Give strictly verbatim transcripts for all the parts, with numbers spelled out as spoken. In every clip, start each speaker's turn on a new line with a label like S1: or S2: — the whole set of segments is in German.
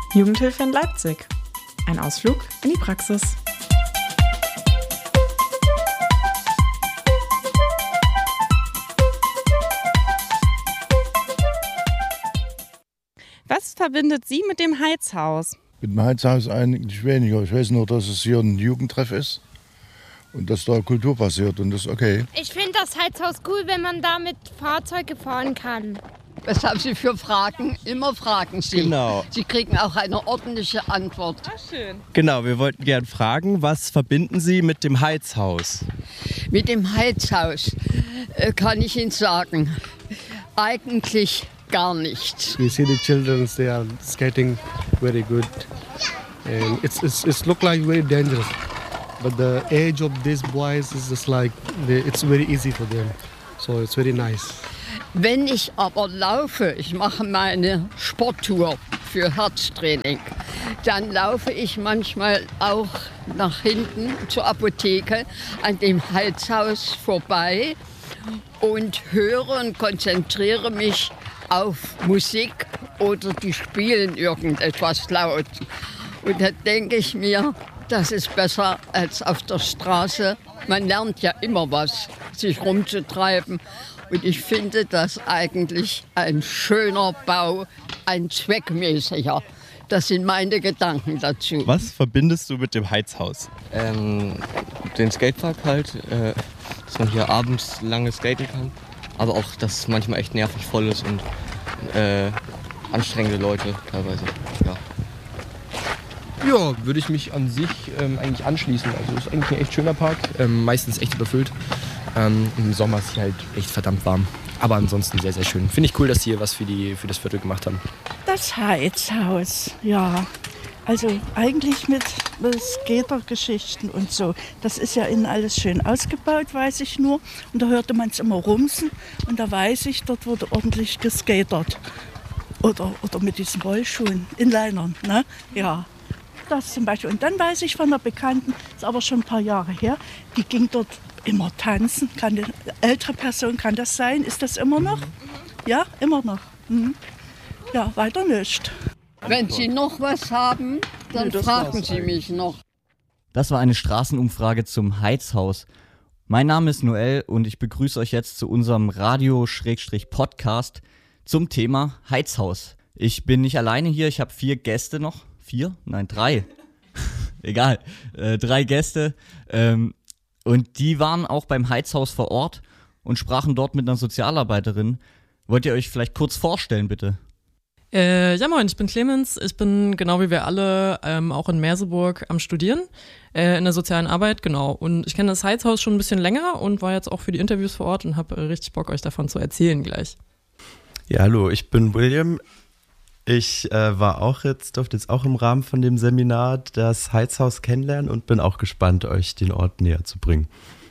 S1: Jugendhilfe in Leipzig. Ein Ausflug in die Praxis.
S2: Was verbindet Sie mit dem Heizhaus?
S3: Mit dem Heizhaus eigentlich weniger. Ich weiß nur, dass es hier ein Jugendtreff ist und dass da Kultur passiert und das ist okay.
S4: Ich finde das Heizhaus cool, wenn man da mit Fahrzeuge fahren kann.
S5: Was haben Sie für Fragen? Immer fragen Sie.
S6: Genau.
S5: Sie kriegen auch eine ordentliche Antwort.
S2: Ach, schön.
S6: Genau, wir wollten gern fragen, was verbinden Sie mit dem Heizhaus?
S5: Mit dem Heizhaus äh, kann ich Ihnen sagen, eigentlich gar nichts.
S7: We see the children, they are skating very good. And it's, it's, it's look like very dangerous. But the age of these boys is just like, they, it's very easy for them. So it's very nice.
S5: Wenn ich aber laufe, ich mache meine Sporttour für Herztraining, dann laufe ich manchmal auch nach hinten zur Apotheke an dem Heizhaus vorbei und höre und konzentriere mich auf Musik oder die spielen irgendetwas laut. Und da denke ich mir, das ist besser als auf der Straße. Man lernt ja immer was, sich rumzutreiben. Und ich finde das eigentlich ein schöner Bau, ein zweckmäßiger. Das sind meine Gedanken dazu.
S6: Was verbindest du mit dem Heizhaus?
S8: Ähm, den Skatepark halt, äh, dass man hier abends lange skaten kann. Aber auch, dass es manchmal echt nervig voll ist und äh, anstrengende Leute teilweise. Ja.
S9: Ja, würde ich mich an sich ähm, eigentlich anschließen. Also es ist eigentlich ein echt schöner Park, ähm, meistens echt überfüllt. Ähm, Im Sommer ist es halt echt verdammt warm. Aber ansonsten sehr, sehr schön. Finde ich cool, dass sie hier was für, die, für das Viertel gemacht haben.
S10: Das Heizhaus, ja. Also eigentlich mit Skatergeschichten und so. Das ist ja innen alles schön ausgebaut, weiß ich nur. Und da hörte man es immer rumsen. Und da weiß ich, dort wurde ordentlich geskatert. Oder, oder mit diesen Rollschuhen, Inlinern, ne? Ja, das zum Beispiel. Und dann weiß ich von einer Bekannten, ist aber schon ein paar Jahre her, die ging dort immer tanzen. Kann eine ältere Person, kann das sein? Ist das immer noch? Ja, immer noch. Mhm. Ja, weiter nicht.
S5: Wenn Sie noch was haben, dann nee, fragen Sie mich noch.
S11: Das war eine Straßenumfrage zum Heizhaus. Mein Name ist Noel und ich begrüße euch jetzt zu unserem Radio-Podcast zum Thema Heizhaus. Ich bin nicht alleine hier, ich habe vier Gäste noch. Vier? Nein, drei. Egal, äh, drei Gäste. Ähm, und die waren auch beim Heizhaus vor Ort und sprachen dort mit einer Sozialarbeiterin. Wollt ihr euch vielleicht kurz vorstellen, bitte?
S12: Äh, ja moin, ich bin Clemens, ich bin genau wie wir alle ähm, auch in Merseburg am Studieren, äh, in der sozialen Arbeit, genau. Und ich kenne das Heizhaus schon ein bisschen länger und war jetzt auch für die Interviews vor Ort und habe äh, richtig Bock, euch davon zu erzählen gleich.
S13: Ja, hallo, ich bin William. Ich äh, war auch jetzt, durfte jetzt auch im Rahmen von dem Seminar das Heizhaus kennenlernen und bin auch gespannt, euch den Ort näher zu bringen.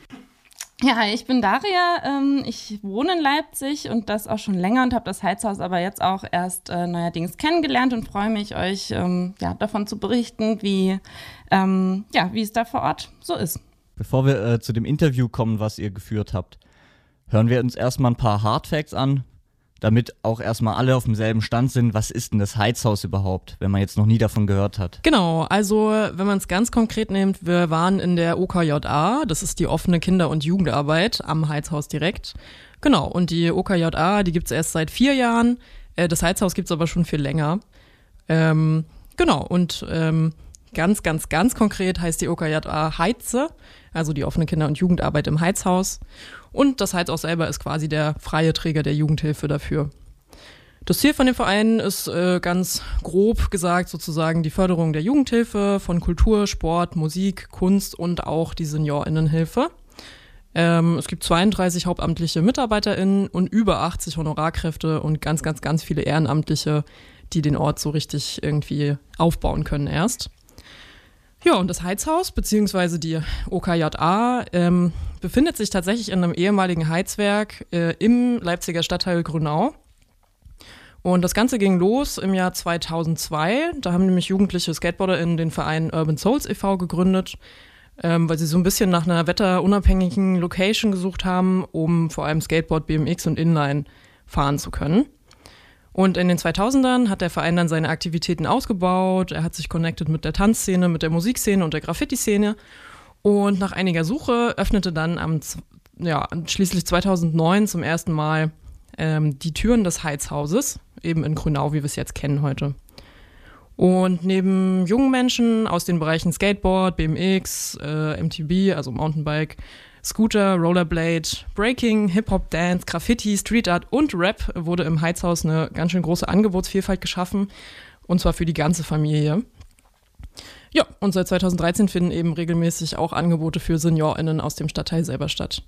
S2: Ja, hi, ich bin Daria, ähm, ich wohne in Leipzig und das auch schon länger und habe das Heizhaus aber jetzt auch erst äh, neuerdings kennengelernt und freue mich, euch ähm, ja, davon zu berichten, wie, ähm, ja, wie es da vor Ort so ist.
S11: Bevor wir äh, zu dem Interview kommen, was ihr geführt habt, hören wir uns erstmal ein paar Hardfacts an, damit auch erstmal alle auf demselben Stand sind. Was ist denn das Heizhaus überhaupt, wenn man jetzt noch nie davon gehört hat?
S12: Genau, also wenn man es ganz konkret nimmt, wir waren in der O K J A, das ist die offene Kinder- und Jugendarbeit am Heizhaus direkt. Genau, und die O K J A, die gibt es erst seit vier Jahren, äh, das Heizhaus gibt es aber schon viel länger. Ähm, genau, und ähm, ganz, ganz, ganz konkret heißt die O K J A Heize, also die offene Kinder- und Jugendarbeit im Heizhaus. Und das Heizhaus selber ist quasi der freie Träger der Jugendhilfe dafür. Das Ziel von dem Verein ist äh, ganz grob gesagt sozusagen die Förderung der Jugendhilfe von Kultur, Sport, Musik, Kunst und auch die SeniorInnenhilfe. Ähm, es gibt zweiunddreißig hauptamtliche MitarbeiterInnen und über achtzig Honorarkräfte und ganz, ganz, ganz viele Ehrenamtliche, die den Ort so richtig irgendwie aufbauen können erst. Ja, und das Heizhaus beziehungsweise die O K J A ähm, befindet sich tatsächlich in einem ehemaligen Heizwerk äh, im Leipziger Stadtteil Grünau. Und das Ganze ging los im Jahr zweitausendzwei. Da haben nämlich jugendliche SkateboarderInnen den Verein Urban Souls e V gegründet, ähm, weil sie so ein bisschen nach einer wetterunabhängigen Location gesucht haben, um vor allem Skateboard, B M X und Inline fahren zu können. Und in den zweitausendern hat der Verein dann seine Aktivitäten ausgebaut. Er hat sich connected mit der Tanzszene, mit der Musikszene und der Graffiti-Szene. Und nach einiger Suche öffnete dann am, ja, schließlich zweitausendneun zum ersten Mal ähm, die Türen des Heizhauses, eben in Grünau, wie wir es jetzt kennen heute. Und neben jungen Menschen aus den Bereichen Skateboard, B M X, äh, M T B, also Mountainbike, Scooter, Rollerblade, Breaking, Hip-Hop, Dance, Graffiti, Street Art und Rap wurde im Heizhaus eine ganz schön große Angebotsvielfalt geschaffen, und zwar für die ganze Familie. Ja, und seit zweitausenddreizehn finden eben regelmäßig auch Angebote für SeniorInnen aus dem Stadtteil selber statt.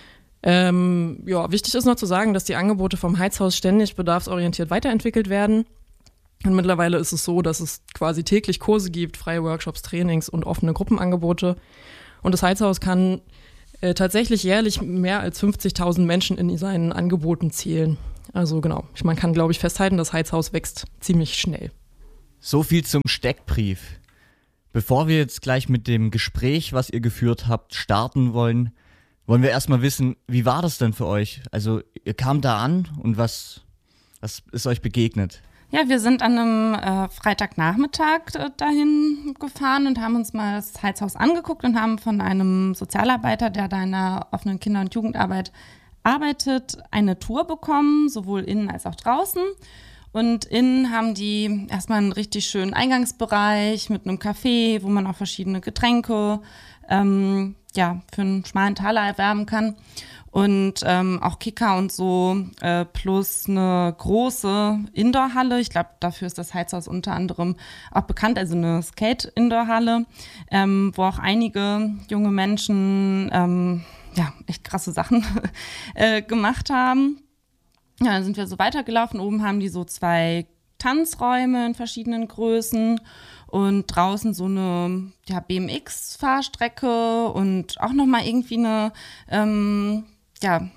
S12: Ähm, ja, wichtig ist noch zu sagen, dass die Angebote vom Heizhaus ständig bedarfsorientiert weiterentwickelt werden. Und mittlerweile ist es so, dass es quasi täglich Kurse gibt, freie Workshops, Trainings und offene Gruppenangebote. Und das Heizhaus kann äh, tatsächlich jährlich mehr als fünfzigtausend Menschen in seinen Angeboten zählen. Also genau, man kann, glaube ich, festhalten, das Heizhaus wächst ziemlich schnell.
S11: So viel zum Steckbrief. Bevor wir jetzt gleich mit dem Gespräch, was ihr geführt habt, starten wollen, wollen wir erstmal wissen, wie war das denn für euch? Also ihr kamt da an und was, was ist euch begegnet?
S2: Ja, wir sind an einem äh, Freitagnachmittag äh, dahin gefahren und haben uns mal das Heizhaus angeguckt und haben von einem Sozialarbeiter, der da in der offenen Kinder- und Jugendarbeit arbeitet, eine Tour bekommen, sowohl innen als auch draußen. Und innen haben die erstmal einen richtig schönen Eingangsbereich mit einem Café, wo man auch verschiedene Getränke ähm, ja, für einen schmalen Taler erwerben kann. Und ähm, auch Kicker und so, äh, plus eine große Indoorhalle. Ich glaube, dafür ist das Heizhaus unter anderem auch bekannt, also eine Skate-Indoorhalle, ähm, wo auch einige junge Menschen ähm, ja, echt krasse Sachen äh, gemacht haben. Ja, dann sind wir so weitergelaufen. Oben haben die so zwei Tanzräume in verschiedenen Größen und draußen so eine ja, B M X-Fahrstrecke und auch nochmal irgendwie eine ähm, ja,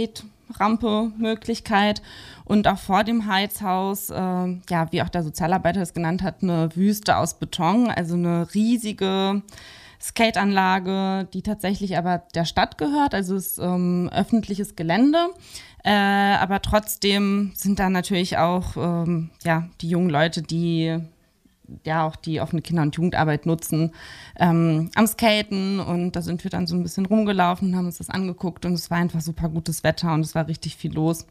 S2: Skate-Rampe-Möglichkeit. Und auch vor dem Heizhaus, äh, ja, wie auch der Sozialarbeiter es genannt hat, eine Wüste aus Beton, also eine riesige Skateanlage, die tatsächlich aber der Stadt gehört, also ist ähm, öffentliches Gelände. Äh, aber trotzdem sind da natürlich auch ähm, ja, die jungen Leute, die ja auch die offene Kinder- und Jugendarbeit nutzen, ähm, am Skaten. Und da sind wir dann so ein bisschen rumgelaufen und haben uns das angeguckt. Und es war einfach super gutes Wetter und es war richtig viel los.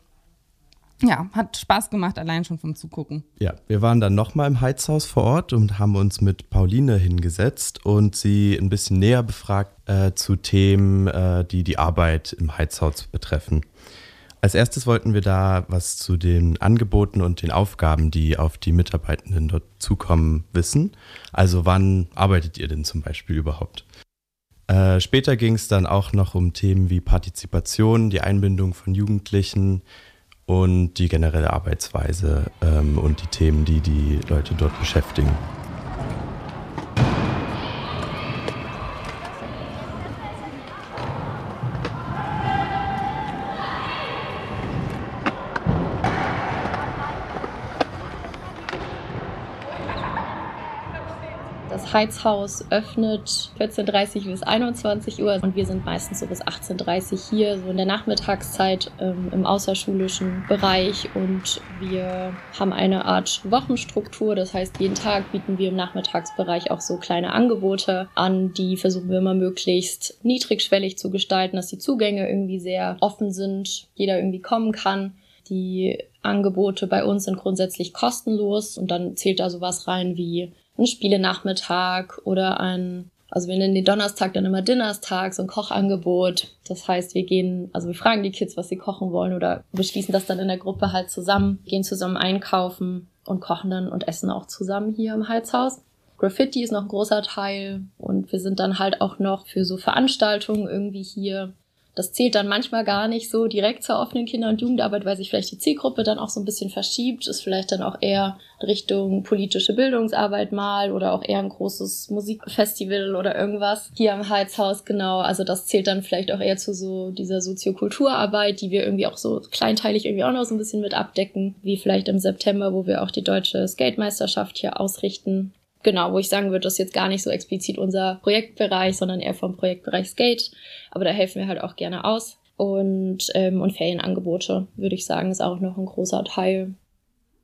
S2: Ja, hat Spaß gemacht, allein schon vom Zugucken.
S13: Ja, wir waren dann nochmal im Heizhaus vor Ort und haben uns mit Pauline hingesetzt und sie ein bisschen näher befragt äh, zu Themen, äh, die die Arbeit im Heizhaus betreffen. Als erstes wollten wir da was zu den Angeboten und den Aufgaben, die auf die Mitarbeitenden dort zukommen, wissen. Also wann arbeitet ihr denn zum Beispiel überhaupt? Äh, später ging es dann auch noch um Themen wie Partizipation, die Einbindung von Jugendlichen und die generelle Arbeitsweise ähm, und die Themen, die die Leute dort beschäftigen.
S14: Das Heizhaus öffnet vierzehn Uhr dreißig bis einundzwanzig Uhr und wir sind meistens so bis achtzehn Uhr dreißig hier, so in der Nachmittagszeit ähm, im außerschulischen Bereich, und wir haben eine Art Wochenstruktur. Das heißt, jeden Tag bieten wir im Nachmittagsbereich auch so kleine Angebote an, die versuchen wir immer möglichst niedrigschwellig zu gestalten, dass die Zugänge irgendwie sehr offen sind, jeder irgendwie kommen kann. Die Angebote bei uns sind grundsätzlich kostenlos und dann zählt da sowas rein wie ein Spielenachmittag oder ein, also wir nennen den Donnerstag dann immer Dinnerstag, so ein Kochangebot. Das heißt, wir gehen, also wir fragen die Kids, was sie kochen wollen, oder beschließen das dann in der Gruppe halt zusammen, gehen zusammen einkaufen und kochen dann und essen auch zusammen hier im Heizhaus. Graffiti ist noch ein großer Teil und wir sind dann halt auch noch für so Veranstaltungen irgendwie hier. Das zählt dann manchmal gar nicht so direkt zur offenen Kinder- und Jugendarbeit, weil sich vielleicht die Zielgruppe dann auch so ein bisschen verschiebt. Ist vielleicht dann auch eher Richtung politische Bildungsarbeit mal oder auch eher ein großes Musikfestival oder irgendwas hier am Heizhaus, genau. Also das zählt dann vielleicht auch eher zu so dieser Soziokulturarbeit, die wir irgendwie auch so kleinteilig irgendwie auch noch so ein bisschen mit abdecken, wie vielleicht im September, wo wir auch die deutsche Skate-Meisterschaft hier ausrichten. Genau, wo ich sagen würde, das ist jetzt gar nicht so explizit unser Projektbereich, sondern eher vom Projektbereich Skate. Aber da helfen wir halt auch gerne aus. Und, ähm, und Ferienangebote, würde ich sagen, ist auch noch ein großer Teil.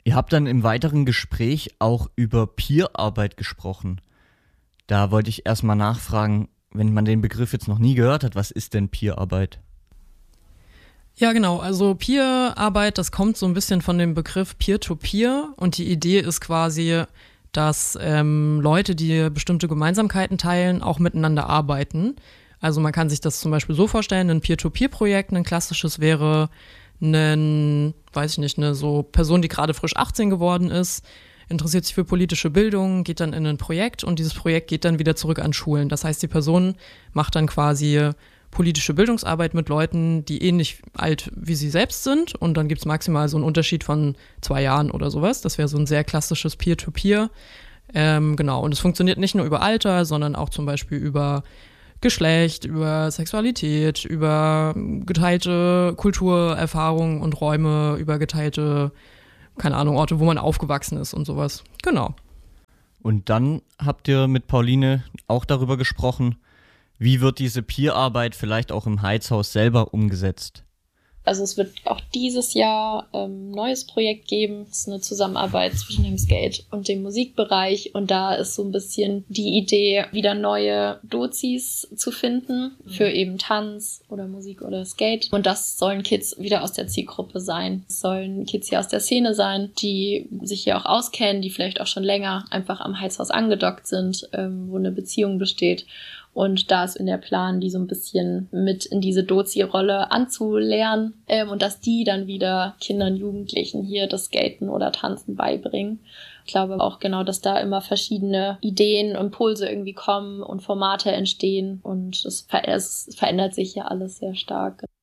S11: Ihr habt dann im weiteren Gespräch auch über Peerarbeit gesprochen. Da wollte ich erstmal nachfragen, wenn man den Begriff jetzt noch nie gehört hat, was ist denn Peerarbeit?
S12: Ja, genau. Also Peerarbeit, das kommt so ein bisschen von dem Begriff Peer-to-Peer. Und die Idee ist quasi, dass ähm, Leute, die bestimmte Gemeinsamkeiten teilen, auch miteinander arbeiten. Also man kann sich das zum Beispiel so vorstellen, ein Peer-to-Peer-Projekt, ein klassisches wäre ein, weiß ich nicht, eine so Person, die gerade frisch achtzehn geworden ist, interessiert sich für politische Bildung, geht dann in ein Projekt und dieses Projekt geht dann wieder zurück an Schulen. Das heißt, die Person macht dann quasi politische Bildungsarbeit mit Leuten, die ähnlich alt wie sie selbst sind und dann gibt es maximal so einen Unterschied von zwei Jahren oder sowas. Das wäre so ein sehr klassisches Peer-to-Peer. Ähm, genau, und es funktioniert nicht nur über Alter, sondern auch zum Beispiel über Geschlecht, über Sexualität, über geteilte Kulturerfahrungen und Räume, über geteilte, keine Ahnung, Orte, wo man aufgewachsen ist und sowas. Genau.
S11: Und dann habt ihr mit Pauline auch darüber gesprochen, wie wird diese Peerarbeit vielleicht auch im Heizhaus selber umgesetzt?
S14: Also es wird auch dieses Jahr ein ähm, neues Projekt geben. Es ist eine Zusammenarbeit zwischen dem Skate und dem Musikbereich. Und da ist so ein bisschen die Idee, wieder neue Dozis zu finden für eben Tanz oder Musik oder Skate. Und das sollen Kids wieder aus der Zielgruppe sein. Es sollen Kids hier aus der Szene sein, die sich hier auch auskennen, die vielleicht auch schon länger einfach am Heizhaus angedockt sind, ähm, wo eine Beziehung besteht. Und da ist in der Plan, die so ein bisschen mit in diese Dozi-Rolle anzulernen ähm, und dass die dann wieder Kindern, Jugendlichen hier das Skaten oder Tanzen beibringen. Ich glaube auch genau, dass da immer verschiedene Ideen, Impulse irgendwie kommen und Formate entstehen und es, ver- es verändert sich ja alles sehr stark.